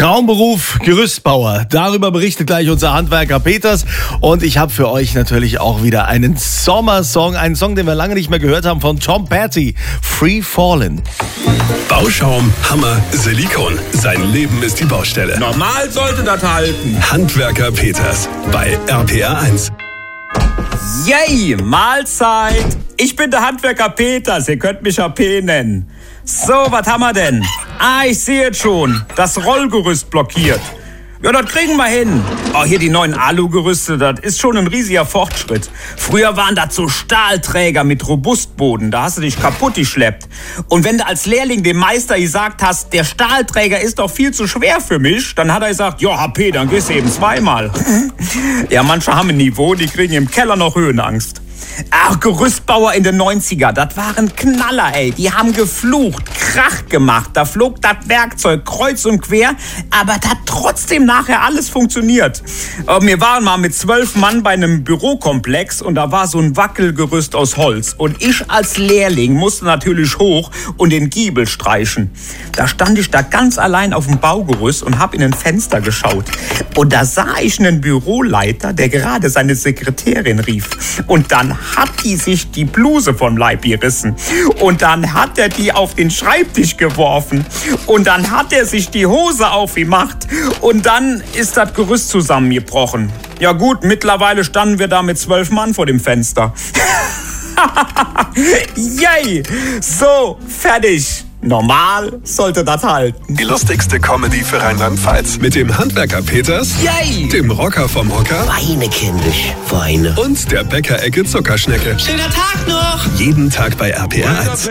Traumberuf Gerüstbauer. Darüber berichtet gleich unser Handwerker Peters. Und ich habe für euch natürlich auch wieder einen Sommersong. Einen Song, den wir lange nicht mehr gehört haben, von Tom Petty. Free Fallin'. Bauschaum, Hammer, Silikon. Sein Leben ist die Baustelle. Normal sollte das halten. Handwerker Peters bei RPR 1. Yay, Mahlzeit. Ich bin der Handwerker Peters, ihr könnt mich AP nennen. So, was haben wir denn? Ich sehe jetzt schon, das Rollgerüst blockiert. Ja, das kriegen wir hin. Oh, hier die neuen Alugerüste, das ist schon ein riesiger Fortschritt. Früher waren das so Stahlträger mit Robustboden, da hast du dich kaputt geschleppt. Und wenn du als Lehrling dem Meister gesagt hast, der Stahlträger ist doch viel zu schwer für mich, dann hat er gesagt, ja, HP, dann gehst du eben zweimal. Ja, manche haben ein Niveau, die kriegen im Keller noch Höhenangst. Ach, Gerüstbauer in den 90er, das waren Knaller, ey. Die haben geflucht, Krach gemacht. Da flog das Werkzeug kreuz und quer, aber das hat trotzdem nachher alles funktioniert. Wir waren mal mit 12 Mann bei einem Bürokomplex und da war so ein Wackelgerüst aus Holz. Und ich als Lehrling musste natürlich hoch und den Giebel streichen. Da stand ich da ganz allein auf dem Baugerüst und hab in ein Fenster geschaut. Und da sah ich einen Büroleiter, der gerade seine Sekretärin rief. Und dann hat die sich die Bluse vom Leib gerissen. Und dann hat er die auf den Schreibtisch geworfen. Und dann hat er sich die Hose aufgemacht. Und dann ist das Gerüst zusammengebrochen. Ja gut, mittlerweile standen wir da mit 12 Mann vor dem Fenster. Yay! So, fertig. Normal sollte das halten. Die lustigste Comedy für Rheinland-Pfalz. Mit dem Handwerker Peters, Yay! dem Rocker vom Hocker Weine, kindisch, Weine. und der Bäckerecke Zuckerschnecke. Schöner Tag noch! Jeden Tag bei RPR 1.